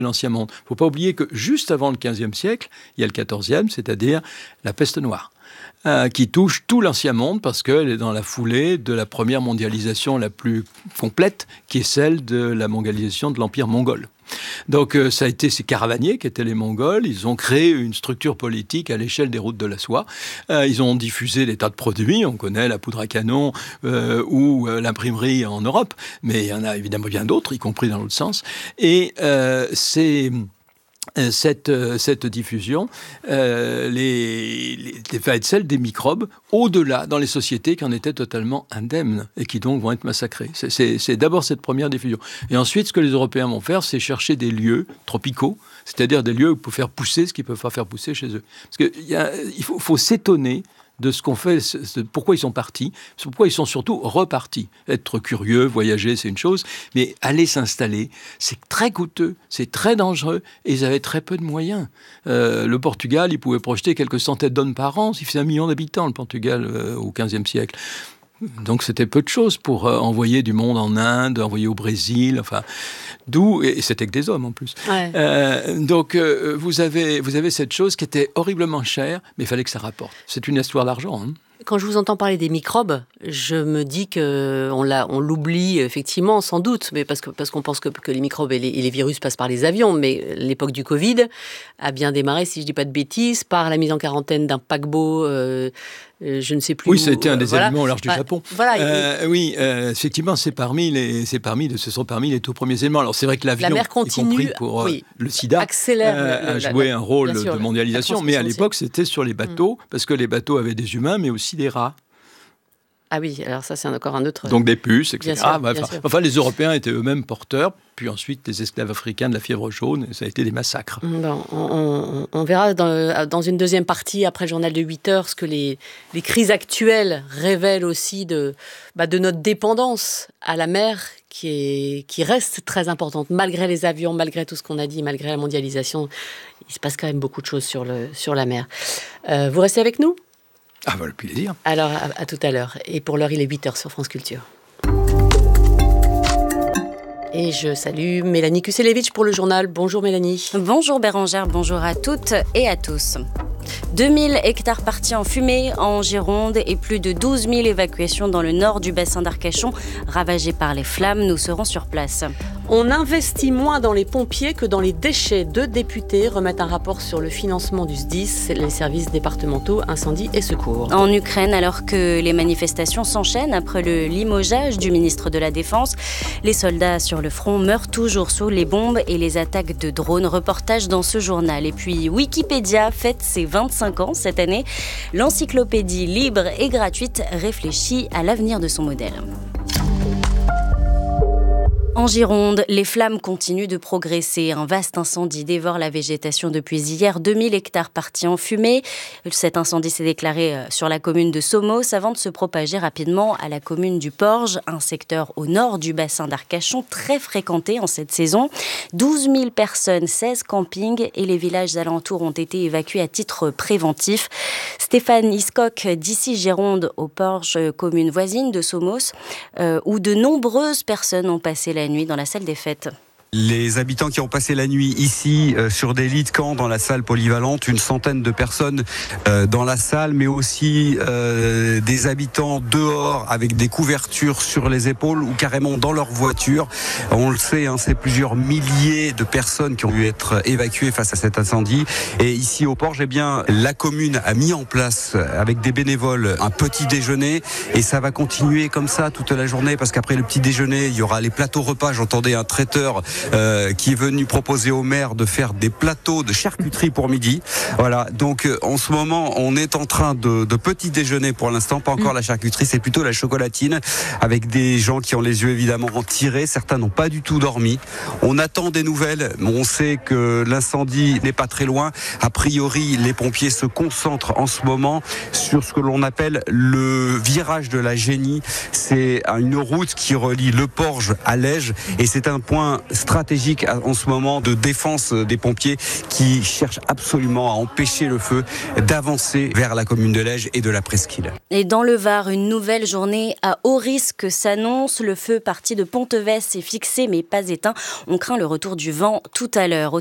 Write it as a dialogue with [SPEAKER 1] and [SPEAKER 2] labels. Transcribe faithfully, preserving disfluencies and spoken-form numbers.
[SPEAKER 1] l'ancien monde. Il ne faut pas oublier que juste avant le quinzième siècle, il y a le quatorzième, c'est-à-dire la peste noire, euh, qui touche tout l'ancien monde parce qu'elle est dans la foulée de la première mondialisation la plus complète, qui est celle de la mondialisation de l'Empire mongol. Donc euh, ça a été ces caravaniers qui étaient les Mongols, ils ont créé une structure politique à l'échelle des routes de la soie, euh, ils ont diffusé des tas de produits, on connaît la poudre à canon euh, ou euh, l'imprimerie en Europe, mais il y en a évidemment bien d'autres, y compris dans l'autre sens, et euh, c'est... Cette, cette diffusion euh, les, les, les va être celle des microbes au-delà dans les sociétés qui en étaient totalement indemnes et qui donc vont être massacrées. C'est, c'est, c'est d'abord cette première diffusion. Et ensuite, ce que les Européens vont faire, c'est chercher des lieux tropicaux, c'est-à-dire des lieux où ils peuvent faire pousser ce qu'ils ne peuvent pas faire pousser chez eux. Parce qu'il faut, faut s'étonner de ce qu'on fait, de pourquoi ils sont partis, pourquoi ils sont surtout repartis. Être curieux, voyager, c'est une chose, mais aller s'installer, c'est très coûteux, c'est très dangereux, et ils avaient très peu de moyens. Euh, le Portugal, il pouvait projeter quelques centaines d'hommes par an, il faisait un million d'habitants, le Portugal, euh, au quinzième siècle. Donc c'était peu de choses pour euh, envoyer du monde en Inde, envoyer au Brésil, enfin, d'où, et c'était que des hommes en plus. Ouais. Euh, donc euh, vous, avez, vous avez cette chose qui était horriblement chère, mais il fallait que ça rapporte. C'est une histoire d'argent, hein.
[SPEAKER 2] Quand je vous entends parler des microbes, je me dis qu'on l'a, on l'oublie effectivement, sans doute, mais parce, que, parce qu'on pense que, que les microbes et les, et les virus passent par les avions. Mais l'époque du Covid a bien démarré, si je ne dis pas de bêtises, par la mise en quarantaine d'un paquebot, euh, euh, je ne sais plus
[SPEAKER 1] Oui,
[SPEAKER 2] où,
[SPEAKER 1] ça a été un des
[SPEAKER 2] voilà.
[SPEAKER 1] aliments au large du
[SPEAKER 2] bah,
[SPEAKER 1] Japon.
[SPEAKER 2] Voilà,
[SPEAKER 1] euh, et... Oui, euh, effectivement, c'est parmi les, c'est parmi de, ce sont parmi les tout premiers éléments. Alors c'est vrai que l'avion,
[SPEAKER 2] la mer continue,
[SPEAKER 1] y compris pour
[SPEAKER 2] oui,
[SPEAKER 1] euh, le sida,
[SPEAKER 2] accélère
[SPEAKER 1] euh,
[SPEAKER 2] le,
[SPEAKER 1] a joué
[SPEAKER 2] la,
[SPEAKER 1] un rôle
[SPEAKER 2] sûr,
[SPEAKER 1] de mondialisation. Mais à l'époque, c'était sur les bateaux, mmh. parce que les bateaux avaient des humains, mais aussi des rats.
[SPEAKER 2] Ah oui, alors ça c'est encore un autre...
[SPEAKER 1] Donc des puces, et cetera.
[SPEAKER 2] Bien sûr,
[SPEAKER 1] bah,
[SPEAKER 2] bien
[SPEAKER 1] enfin,
[SPEAKER 2] sûr.
[SPEAKER 1] enfin, les Européens étaient eux-mêmes porteurs, puis ensuite les esclaves africains de la fièvre jaune, et ça a été des massacres.
[SPEAKER 2] Bon, on, on, on verra dans, dans une deuxième partie, après le journal de huit heures, ce que les, les crises actuelles révèlent aussi de, bah, de notre dépendance à la mer, qui, est, qui reste très importante. Malgré les avions, malgré tout ce qu'on a dit, malgré la mondialisation, il se passe quand même beaucoup de choses sur, le, sur la mer. Euh, vous restez avec nous ?
[SPEAKER 1] Ah, bah, le plaisir.
[SPEAKER 2] Alors, à, à tout à l'heure. Et pour l'heure, il est huit heures sur France Culture. Et je salue Mélanie Kuselevich pour le journal. Bonjour Mélanie.
[SPEAKER 3] Bonjour Bérangère, bonjour à toutes et à tous. deux mille hectares partis en fumée en Gironde et plus de douze mille évacuations dans le nord du bassin d'Arcachon, ravagé par les flammes. Nous serons sur place.
[SPEAKER 2] On investit moins dans les pompiers que dans les déchets. Deux députés remettent un rapport sur le financement du S D I S, les services départementaux incendie et secours.
[SPEAKER 3] En Ukraine, alors que les manifestations s'enchaînent après le limogeage du ministre de la Défense, les soldats sur le front meurent toujours sous les bombes et les attaques de drones. Reportage dans ce journal. Et puis Wikipédia fête ses vingt-cinq ans cette année. L'encyclopédie libre et gratuite réfléchit à l'avenir de son modèle. En Gironde, les flammes continuent de progresser. Un vaste incendie dévore la végétation depuis hier. deux mille hectares partis en fumée. Cet incendie s'est déclaré sur la commune de Somos avant de se propager rapidement à la commune du Porge, un secteur au nord du bassin d'Arcachon très fréquenté en cette saison. douze mille personnes, seize campings et les villages alentours ont été évacués à titre préventif. Stéphane Hiscock d'ici Gironde au Porge, commune voisine de Somos, euh, où de nombreuses personnes ont passé la nuit dans la salle des fêtes.
[SPEAKER 4] Les habitants qui ont passé la nuit ici euh, sur des lits de camp dans la salle polyvalente, une centaine de personnes euh, dans la salle, mais aussi euh, des habitants dehors avec des couvertures sur les épaules ou carrément dans leur voiture. On le sait, hein, c'est plusieurs milliers de personnes qui ont dû être évacuées face à cet incendie. Et ici au Porge, eh bien, la commune a mis en place avec des bénévoles un petit déjeuner et ça va continuer comme ça toute la journée parce qu'après le petit déjeuner, il y aura les plateaux repas. J'entendais un traiteur Euh, qui est venu proposer au maire de faire des plateaux de charcuterie pour midi. Voilà, donc euh, en ce moment, on est en train de, de petit déjeuner pour l'instant, pas encore mmh. la charcuterie, c'est plutôt la chocolatine, avec des gens qui ont les yeux évidemment tirés, certains n'ont pas du tout dormi. On attend des nouvelles, on sait que l'incendie n'est pas très loin. A priori, les pompiers se concentrent en ce moment sur ce que l'on appelle le virage de la Génie. C'est une route qui relie le Porge à Lège et c'est un point stratégique stratégique en ce moment de défense des pompiers qui cherchent absolument à empêcher le feu d'avancer vers la commune de Lège et de la presqu'île.
[SPEAKER 3] Et dans le Var, une nouvelle journée à haut risque s'annonce. Le feu parti de Pontevès est fixé mais pas éteint. On craint le retour du vent tout à l'heure.